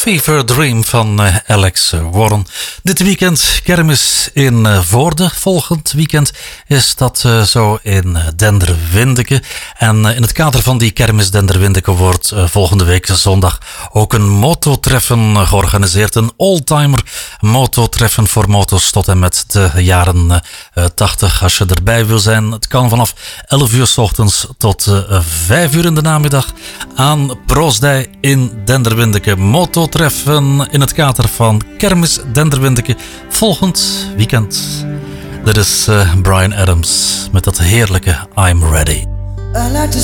Fever Dream van Alex Warren. Dit weekend kermis in Voorde. Volgend weekend is dat zo in Denderwindeke. En in het kader van die kermis Denderwindeke wordt volgende week zondag ook een mototreffen georganiseerd. Een oldtimer mototreffen voor motos tot en met de jaren 80. Als je erbij wil zijn, het kan vanaf 11 uur 's ochtends tot 5 uur in de namiddag aan Proosdij in Denderwindeke. Mototreffen in het kader van kermis Denderwindeke volgend weekend. Dit is Bryan Adams met dat heerlijke I'm Ready. I like to